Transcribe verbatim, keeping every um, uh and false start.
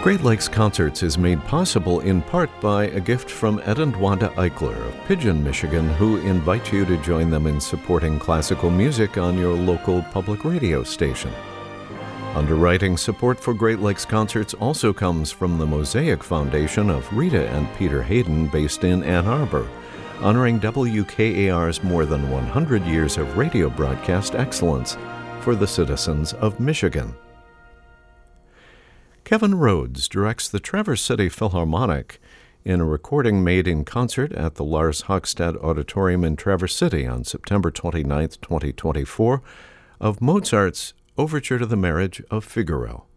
Great Lakes Concerts is made possible in part by a gift from Ed and Wanda Eichler of Pigeon, Michigan, who invite you to join them in supporting classical music on your local public radio station. Underwriting support for Great Lakes Concerts also comes from the Mosaic Foundation of Rita and Peter Hayden, based in Ann Arbor, honoring W K A R's more than one hundred years of radio broadcast excellence for the citizens of Michigan. Kevin Rhodes directs the Traverse City Philharmonic in a recording made in concert at the Lars Hogstad Auditorium in Traverse City on September twenty-ninth, twenty twenty-four, of Mozart's Overture to the Marriage of Figaro.